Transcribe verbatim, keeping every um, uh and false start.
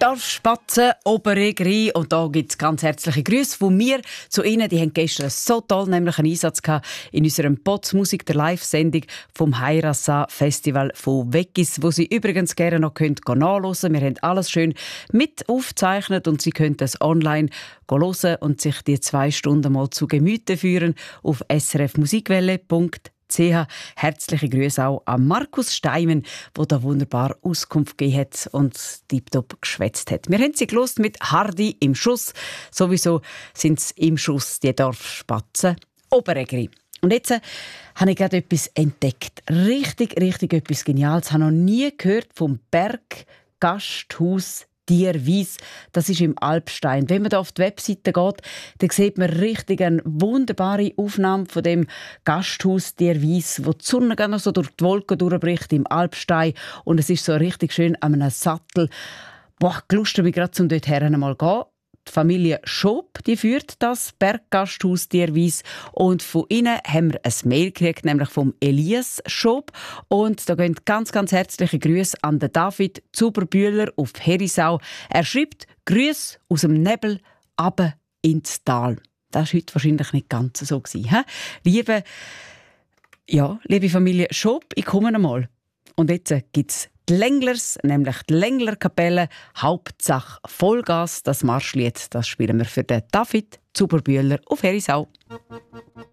Dorfspatzen, Oberegri. Und da gibt es ganz herzliche Grüße von mir zu Ihnen. Die haben gestern so toll nämlich einen Einsatz gehabt in unserem Pots Musik, der Live-Sendung vom Heirassa Festival von Weggis, wo Sie übrigens gerne noch könnt nachhören können. Wir haben alles schön mit aufgezeichnet und Sie können das online hören und sich die zwei Stunden mal zu Gemüte führen auf s r f musikwelle punkt c h. Herzliche Grüße auch an Markus Steimen, der da wunderbar Auskunft gegeben hat und tiptop geschwätzt hat. Wir haben sie gelost mit Hardy im Schuss. Sowieso sind es im Schuss die Dorfspatzen Oberegri. Und jetzt äh, habe ich gerade etwas entdeckt. Richtig, richtig etwas Geniales. Ich habe noch nie gehört vom Berggasthaus Dierwies. Das ist im Alpstein. Wenn man da auf die Webseite geht, dann sieht man richtig eine wunderbare Aufnahme von dem Gasthaus Dierwies, wo die Sonne gerade noch so durch die Wolken durchbricht im Alpstein. Und es ist so richtig schön an einem Sattel. Boah, gelustet mich gerade, um dort her einmal zu gehen. Die Familie Schob, die führt das Berggasthaus Dierwies. Und von ihnen haben wir ein Mail gekriegt, nämlich vom Elias Schob. Und da gehen ganz, ganz herzliche Grüße an den David Zuberbühler auf Herisau. Er schreibt: Grüße aus dem Nebel, runter ins Tal. Das war heute wahrscheinlich nicht ganz so gewesen, he? Liebe, ja, liebe Familie Schob, ich komme einmal. Und jetzt gibt es die Länglers, nämlich die Länglerkapelle, Hauptsache Vollgas. Das Marschlied, das spielen wir für den David Zuberbühler auf Herisau.